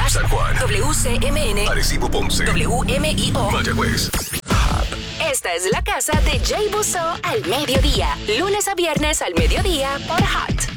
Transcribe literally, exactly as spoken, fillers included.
San Juan, W C M N, Arecibo, Ponce, W M I O, Mayagüez. Esta es la casa de Jay Busso al mediodía. Lunes a viernes al mediodía por Hot.